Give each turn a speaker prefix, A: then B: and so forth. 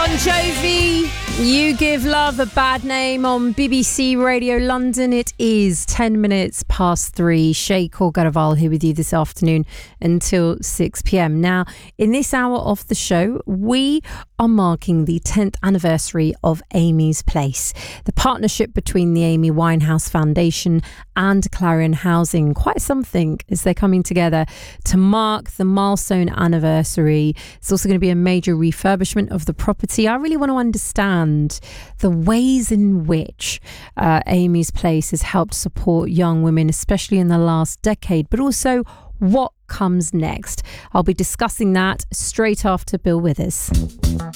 A: Bon Jovi, You Give Love a Bad Name on BBC Radio London. It is 10 minutes past 3. Shay Corgaraval here with you this afternoon until 6 p.m. Now, in this hour of the show, we are marking the 10th anniversary of Amy's Place, the partnership between the Amy Winehouse Foundation and Clarion Housing. Quite something as they're coming together to mark the milestone anniversary. It's also going to be a major refurbishment of the property. I really want to understand the ways in which Amy's Place has helped support young women, especially in the last decade, but also what comes next. I'll be discussing that straight after Bill Withers.